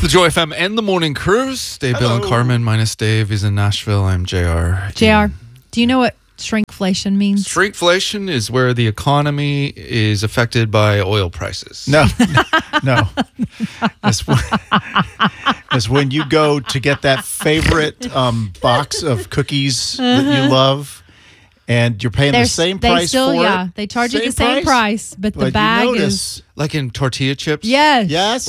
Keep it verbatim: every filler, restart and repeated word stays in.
the Joy F M and the Morning Cruise. Dave, Bill, and Hello. Carmen minus Dave. He's in Nashville. I'm J R. J R, do you know what shrinkflation means? Shrinkflation is where the economy is affected by oil prices. No, no. It's, when- it's when you go to get that favorite um, box of cookies that you love, and you're paying They're- the same they price still, for yeah, it. they charge you the same price, but the but bag you is notice, Like in tortilla chips? yes, yes,